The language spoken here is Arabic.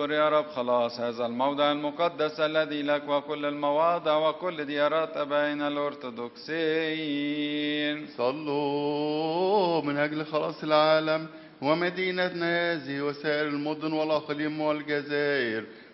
اذكر يا رب خلاص هذا الموضع المقدس الذي لك وكل المواضع وكل ديارات أبائنا الأرثوذكسيين. صلوا من أجل خلاص العالم ومدينتنا هذه وسائر المدن والأقاليم والجزائر